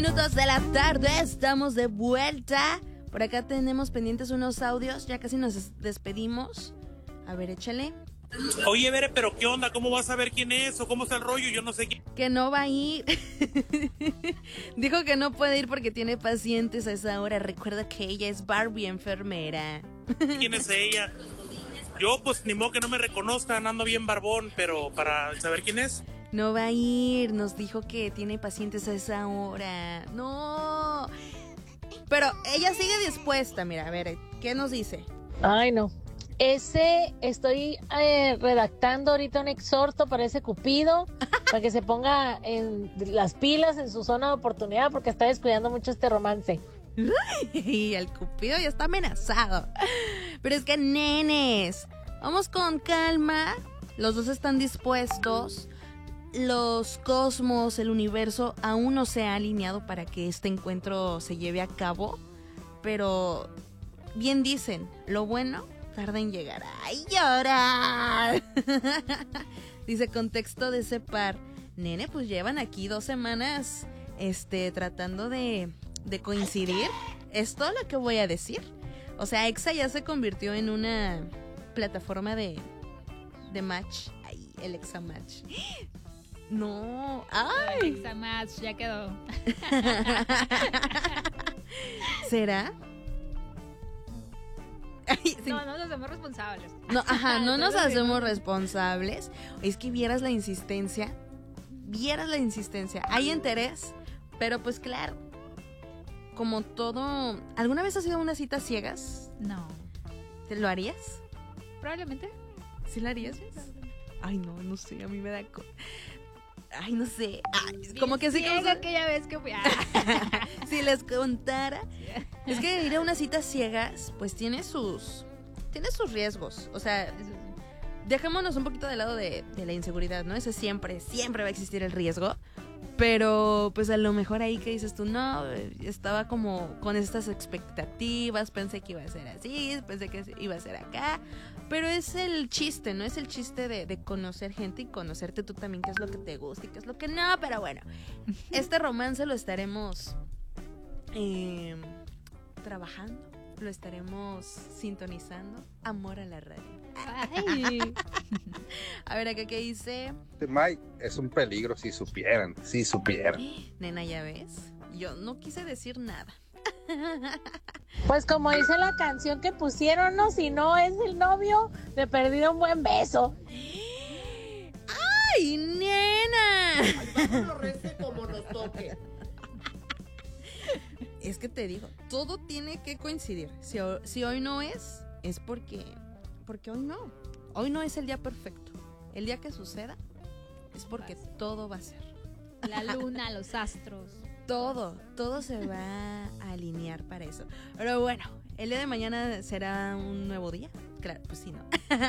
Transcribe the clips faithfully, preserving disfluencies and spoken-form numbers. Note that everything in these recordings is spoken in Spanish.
Minutos de la tarde, estamos de vuelta. Por acá tenemos pendientes unos audios, ya casi nos despedimos. A ver, échale. Oye, Bere, pero ¿qué onda? ¿Cómo vas a ver quién es o cómo está el rollo? Yo no sé quién. Que no va a ir. Dijo que no puede ir porque tiene pacientes a esa hora. Recuerda que ella es Barbie enfermera. ¿Quién es ella? Yo, pues, ni modo que no me reconozcan, ando bien barbón, pero para saber quién es. No va a ir, nos dijo que tiene pacientes a esa hora. No. Pero ella sigue dispuesta, mira, a ver, ¿qué nos dice? Ay, no. Ese, estoy eh, redactando ahorita un exhorto para ese Cupido, para que se ponga en las pilas en su zona de oportunidad, porque está descuidando mucho este romance. Y el Cupido ya está amenazado. Pero es que, nenes, vamos con calma. Los dos están dispuestos. Los cosmos, el universo aún no se ha alineado para que este encuentro se lleve a cabo. Pero bien dicen, lo bueno tarda en llegar. ¡Ay, llorar! Dice, contexto de ese par. Nene, pues llevan aquí dos semanas este, tratando de, de coincidir. Es todo lo que voy a decir. O sea, Exa ya se convirtió en una plataforma de, de match. Ay, el Exa Match. No, ay. Exa Match, ya quedó. ¿Será? Ay, sí. No, no nos hacemos responsables. No, ajá, no nos hacemos responsables. Es que vieras la insistencia. Vieras la insistencia. Hay interés, pero pues claro, como todo... ¿Alguna vez has ido a unas citas ciegas? No. ¿Te lo harías? Probablemente. ¿Sí lo harías? Ay, no, no sé, a mí me da... Co- Ay, no sé. Ay, como que sí. Como aquella vez que fui. Si les contara. Es que ir a unas citas ciegas, pues tiene sus. Tiene sus riesgos. O sea, dejémonos un poquito del lado de, de la inseguridad, ¿no? Ese siempre, siempre va a existir el riesgo. Pero, pues a lo mejor ahí que dices tú, no, estaba como con estas expectativas, pensé que iba a ser así, pensé que iba a ser acá. Pero es el chiste, ¿no? Es el chiste de, de conocer gente y conocerte tú también, qué es lo que te gusta y qué es lo que no. Pero bueno, este romance lo estaremos eh, trabajando, lo estaremos sintonizando. Amor a la radio. Ay. A ver, acá qué dice. Mike es un peligro si supieran, si supieran. Nena, ya ves, yo no quise decir nada. Pues como dice la canción que pusieron, no, si no es el novio, le perdí un buen beso. ¡Ay, nena! Ay, vámonos, rece como nos toque. Es que te digo, todo tiene que coincidir. Si, si hoy no es, es porque, porque hoy no. Hoy no es el día perfecto. El día que suceda es porque todo va a ser. La luna, los astros. Todo, todo se va a alinear para eso. Pero bueno, el día de mañana será un nuevo día. Claro, pues sí, ¿no?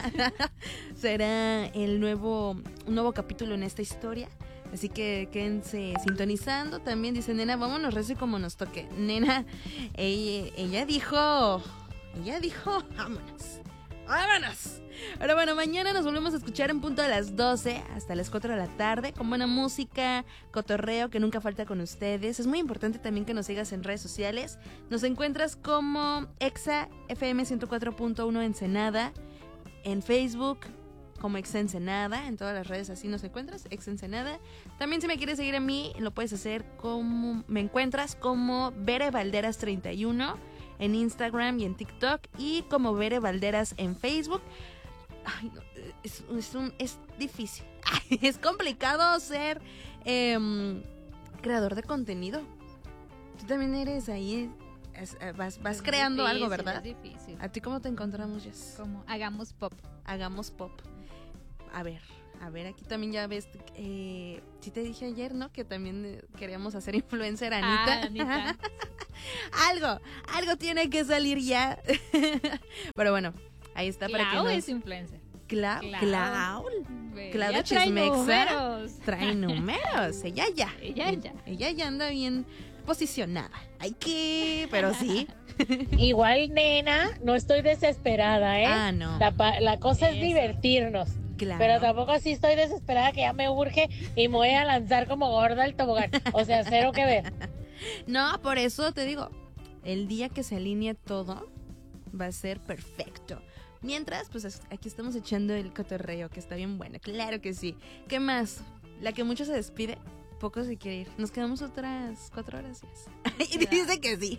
Será el nuevo, un nuevo capítulo en esta historia. Así que quédense sintonizando. También dice, nena, vámonos recio como nos toque. Nena, ella, ella dijo, ella dijo, vámonos, vámonos. Pero bueno, mañana nos volvemos a escuchar en punto a las doce hasta las cuatro de la tarde con buena música, cotorreo que nunca falta con ustedes. Es muy importante también que nos sigas en redes sociales. Nos encuentras como Exa F M ciento cuatro punto uno Ensenada en Facebook, como Exa Ensenada, en todas las redes así nos encuentras, Exa Ensenada. También si me quieres seguir a mí, lo puedes hacer como, me encuentras como Bere Valderas treinta y uno en Instagram y en TikTok y como Bere Valderas en Facebook. Ay, no, es, es, un, es difícil, es complicado ser eh, creador de contenido. Tú también eres ahí, es, vas, vas es creando difícil, algo, ¿verdad? Es difícil. ¿A ti cómo te encontramos, Jess? Como hagamos pop. Hagamos pop. A ver, a ver, aquí también ya ves, eh, sí te dije ayer, ¿no? Que también eh, queríamos hacer influencer, Anita. Ah, Anita. algo, algo tiene que salir ya. Pero bueno, ahí está. Clau para que nos... es influencer. Clau, Clau. Clau. Clau de trae Chismexa. números. Trae números. Ella ya. Ella ya. Ella ya anda bien posicionada. Hay que, pero sí. Igual, nena, no estoy desesperada, ¿eh? Ah, no. La, pa- la cosa Eso. es divertirnos. Claro. Pero tampoco así estoy desesperada que ya me urge y me voy a lanzar como gorda al tobogán. O sea, cero que ver. No, por eso te digo, el día que se alinee todo va a ser perfecto. Mientras, pues es- aquí estamos echando el cotorreo, que está bien bueno, claro que sí. ¿Qué más? La que mucho se despide, poco se quiere ir. Nos quedamos otras cuatro horas más. Y dice que sí.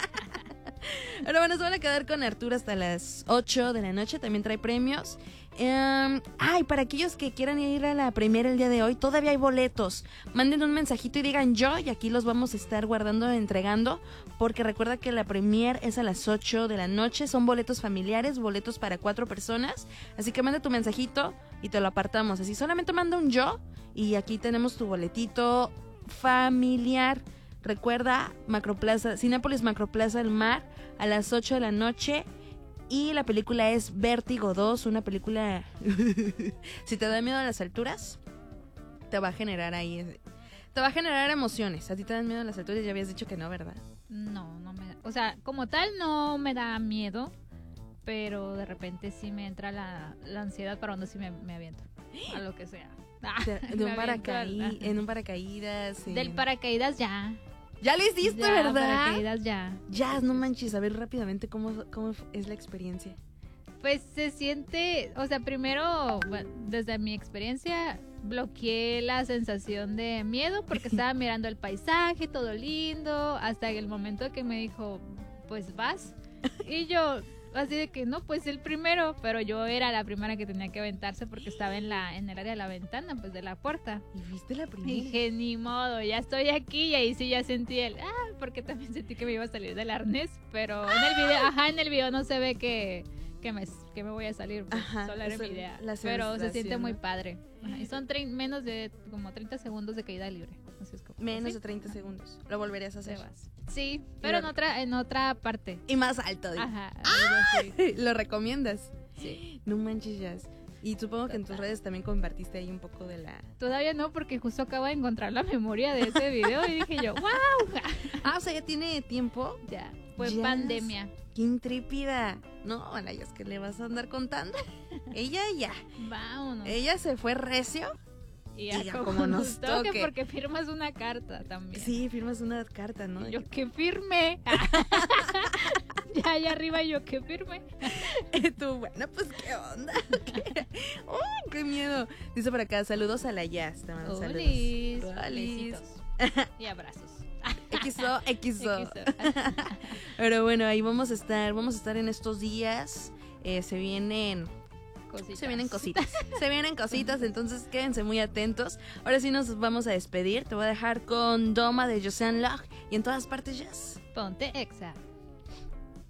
Pero bueno, se van a quedar con Arturo hasta las ocho de la noche. También trae premios. Em, ay, para aquellos que quieran ir a la premiere el día de hoy, todavía hay boletos. Manden un mensajito y digan yo, y aquí los vamos a estar guardando, entregando. Porque recuerda que la premiere es a las ocho de la noche. Son boletos familiares, boletos para cuatro personas. Así que manda tu mensajito y te lo apartamos. Así solamente manda un yo y aquí tenemos tu boletito familiar. Recuerda, Macroplaza, Cinépolis Macroplaza del Mar, a las ocho de la noche. Y la película es Vértigo dos, una película... si te da miedo a las alturas, te va a generar ahí... Te va a generar emociones. A ti te dan miedo a las alturas, ya habías dicho que no, ¿verdad? No, no me da. O sea, como tal no me da miedo, pero de repente sí me entra la, la ansiedad para donde sí me, me aviento. A lo que sea. Ah, De, de me un aviento al- paracaí- en un paracaídas. en- Del paracaídas ya. Ya lo hiciste, Ya, ¿verdad? paracaídas ya. Ya, no manches, a ver rápidamente cómo, cómo es la experiencia. Pues se siente, o sea, primero, bueno, desde mi experiencia, bloqueé la sensación de miedo porque estaba mirando el paisaje, todo lindo, hasta el momento que me dijo, pues vas. Y yo, así de que no, pues el primero, pero yo era la primera que tenía que aventarse porque estaba en la en el área de la ventana, pues de la puerta. ¿Y viste la Y primera? dije, ni modo, ya estoy aquí y ahí sí ya sentí el, ah, porque también sentí que me iba a salir del arnés, pero en el video, ajá, en el video no se ve que, que, me, que me voy a salir, pues, Ajá, solo era eso, mi idea, la pero se siente sensación, muy ¿no? padre. Ajá, y son trein- menos de como treinta segundos de caída libre, así es como, Menos ¿sí? de treinta segundos. Lo volverías a Te hacer. vas. Sí, pero en otra, en otra parte. Y más alto. digo. Ajá, algo así. ¿Lo recomiendas? Sí. No manches, Jazz. Y supongo que en tus Total. redes también compartiste ahí un poco de la... Todavía no, porque justo acabo de encontrar la memoria de ese video y dije yo, wow, Ah, o sea, ya tiene tiempo. ya, fue Yes. pandemia. ¡Qué intrépida! No, a la Jazz, ¿qué le vas a andar contando? Ella ya. Vámonos. Ella se fue recio. Y Y ya ya como como nos nos toque, toque. porque firmas una carta también. Sí, firmas una carta, ¿no? Y De yo que- que firme. Ya allá arriba yo que firme. Tú, bueno, pues, ¿qué onda? ¿Qué? ¡Uy, qué miedo! Dice por acá, saludos a la Jazz. Te mando saludos. Olis, Olis. besitos y abrazos. X O, X O. X O. Pero bueno, ahí vamos a estar, vamos a estar en estos días. Eh, se vienen, Cositas. se vienen cositas, se vienen cositas, entonces quédense muy atentos. Ahora sí nos vamos a despedir. Te voy a dejar con Doma de Josean Locke y en todas partes Jazz. Ponte exa.